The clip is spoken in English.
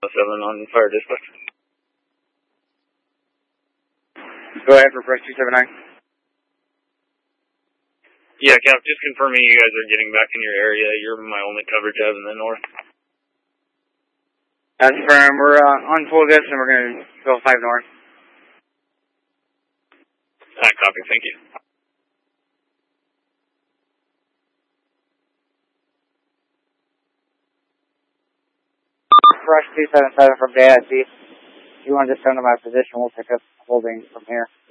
on fire dispatch. Go ahead for Brush 279. Yeah, Cap, just confirming you guys are getting back in your area. You're my only coverage out in the north. That's firm. We're on Fulgus and we're going to go 5 north. Copy, thank you. Brush 277 from JIC. If you want to just send to my position, we'll pick up holding from here.